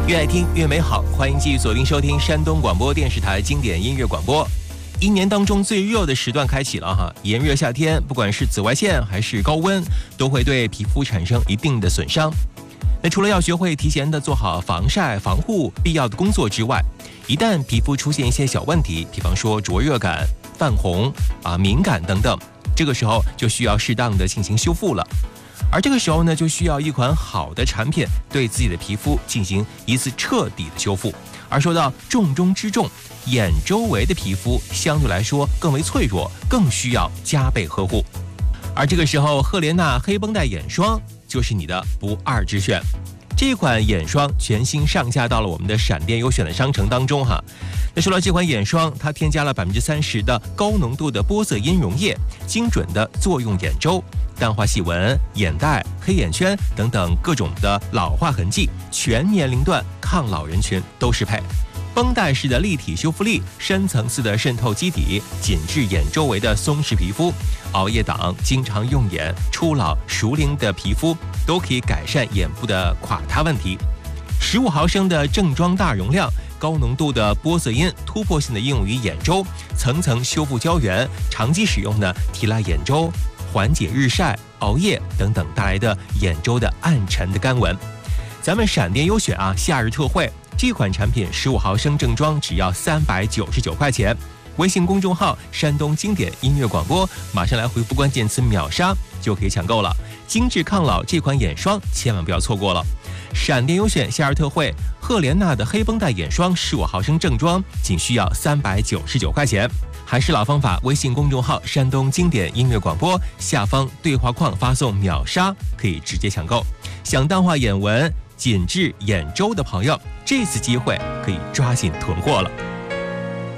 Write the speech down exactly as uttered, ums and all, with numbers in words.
越爱听越美好，欢迎继续锁定收听山东广播电视台经典音乐广播。一年当中最热的时段开启了哈，炎热夏天，不管是紫外线还是高温，都会对皮肤产生一定的损伤。那除了要学会提前的做好防晒防护必要的工作之外，一旦皮肤出现一些小问题，比方说灼热感、泛红啊、敏感等等，这个时候就需要适当的进行修复了。而这个时候呢，就需要一款好的产品对自己的皮肤进行一次彻底的修复。而说到重中之重，眼周围的皮肤相对来说更为脆弱，更需要加倍呵护。而这个时候，赫莲娜黑绷带眼霜就是你的不二之选。这款眼霜全新上架到了我们的闪电优选的商城当中哈。那说到这款眼霜，它添加了百分之三十的高浓度的玻色因溶液，精准的作用眼周，淡化细纹、眼袋、黑眼圈等等各种的老化痕迹，全年龄段抗老人群都适配。绷带式的立体修复力，深层次的渗透基底，紧致眼周围的松弛皮肤，熬夜党、经常用眼、初老熟龄的皮肤都可以改善眼部的垮塌问题。十五毫升的正装大容量，高浓度的玻色因突破性的应用于眼周，层层修复胶原，长期使用呢，提拉眼周，缓解日晒、熬夜等等带来的眼周的暗沉的干纹。咱们闪电优选啊，夏日特惠，这款产品十五毫升正装只要三百九十九块钱。微信公众号山东经典音乐广播，马上来回复关键词秒杀就可以抢购了。精致抗老这款眼霜千万不要错过了。闪电优选夏日特惠，赫莲娜的黑绷带眼霜十五毫升正装仅需要三百九十九块钱。还是老方法，微信公众号山东经典音乐广播下方对话框发送秒杀可以直接抢购。想淡化眼纹、紧致眼周的朋友，这次机会可以抓紧囤货了。